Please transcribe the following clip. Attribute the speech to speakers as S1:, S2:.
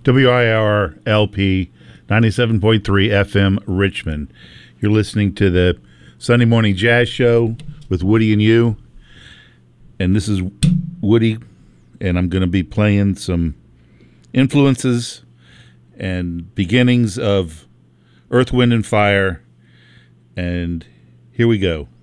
S1: WIRLP 97.3 FM Richmond. You're listening to the Sunday Morning Jazz Show with Woody and you. And this is Woody, and I'm going to be playing some influences and beginnings of Earth, Wind, and Fire. And here we go.